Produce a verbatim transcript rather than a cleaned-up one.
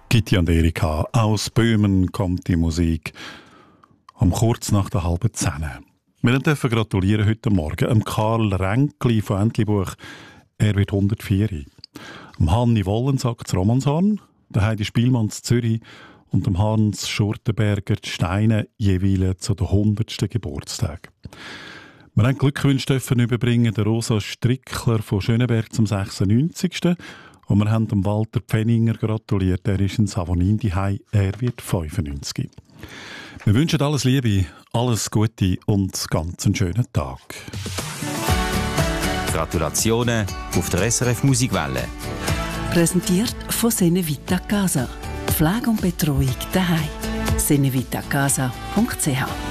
Gitti und Erika, aus Böhmen kommt die Musik. Um kurz nach der halben Zehn. Wir dürfen gratulieren heute Morgen am Karl Ränkli von Entlebuch. Er wird hundertvier. Am Hanni Wollensack zu Romanshorn, der Heidi Spielmann zu Zürich und dem Hans Schurtenberger zu Steine jeweils zu der hundertsten Geburtstag. Wir haben Glückwünsche dürfen überbringen der Rosa Strickler von Schöneberg zum sechsundneunzigsten Und wir haben dem Walter Pfenninger gratuliert. Er ist in Savonin daheim. Er wird fünfundneunzig. Wir wünschen alles Liebe, alles Gute und ganz einen schönen Tag. Gratulationen auf der S R F Musikwelle. Präsentiert von Senevita Casa. Pflege und Betreuung daheim. senevitacasa punkt c h